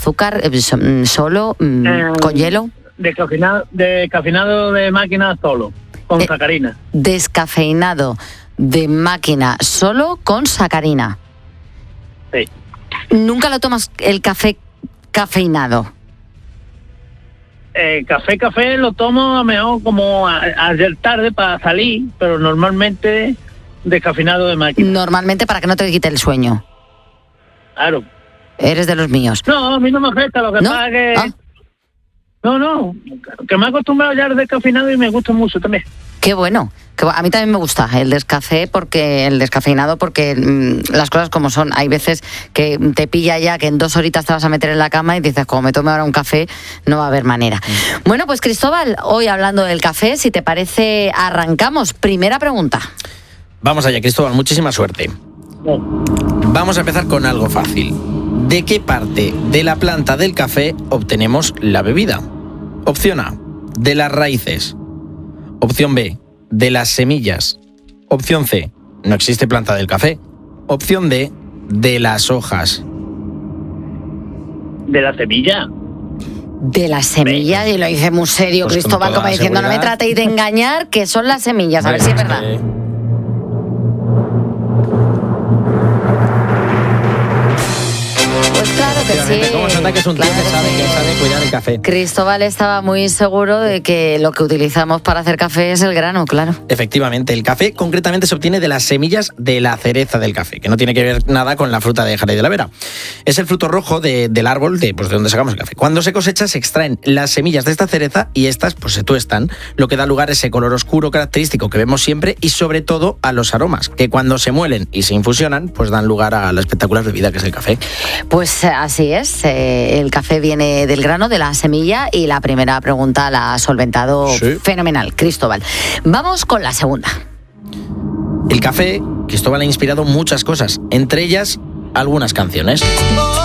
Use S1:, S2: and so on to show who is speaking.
S1: azúcar, solo, con hielo.
S2: Descafeinado de máquina solo, con sacarina.
S1: Descafeinado de máquina solo con sacarina.
S2: Sí.
S1: ¿Nunca lo tomas el café cafeinado?
S2: Café lo tomo a lo mejor como ayer tarde para salir, pero normalmente descafeinado de máquina.
S1: Normalmente para que no te quite el sueño.
S2: Claro.
S1: Eres de los míos.
S2: No, a mí no me afecta, lo que pasa es que... No, que me he acostumbrado ya al descafeinado y me gusta mucho también.
S1: Qué bueno. A mí también me gusta el descafeinado porque las cosas como son. Hay veces que te pilla ya que en 2 horitas te vas a meter en la cama y dices, como me tome ahora un café, no va a haber manera. Bueno, pues Cristóbal, hoy hablando del café, si te parece, arrancamos. Primera pregunta.
S3: Vamos allá, Cristóbal, muchísima suerte. Vamos a empezar con algo fácil. ¿De qué parte de la planta del café obtenemos la bebida? Opción A, de las raíces. Opción B, de las semillas. Opción C, no existe planta del café. Opción D, de las hojas.
S2: ¿De la semilla?
S1: De las semillas, y lo dice muy serio, pues Cristóbal, como diciendo, no me tratéis de engañar, que son las semillas, a ver si es verdad. Pues claro que sí.
S3: ¿Cómo se nota que es un tío que sabe cuidar el café?
S1: Cristóbal estaba muy seguro de que lo que utilizamos para hacer café es el grano, claro.
S3: Efectivamente, el café concretamente se obtiene de las semillas de la cereza del café, que no tiene que ver nada con la fruta de Jerez de la Vera. Es el fruto rojo del árbol de donde sacamos el café. Cuando se cosecha se extraen las semillas de esta cereza y estas pues se tuestan, lo que da lugar a ese color oscuro característico que vemos siempre y sobre todo a los aromas, que cuando se muelen y se infusionan pues dan lugar a la espectacular bebida que es el café.
S1: Pues así es, el café viene del grano, de la semilla, y la primera pregunta la ha solventado fenomenal, Cristóbal. Vamos con la segunda.
S3: El café, Cristóbal, ha inspirado muchas cosas, entre ellas algunas canciones.